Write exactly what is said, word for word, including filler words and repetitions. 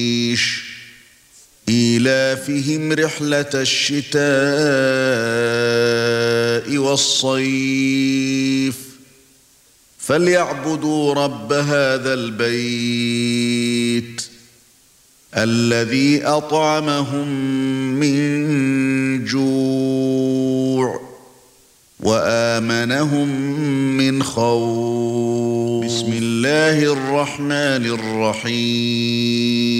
إيلافهم رحلة الشتاء والصيف فليعبدوا رب هذا البيت الذي أطعمهم من جوع وآمنهم من خوف. بسم الله الرحمن الرحيم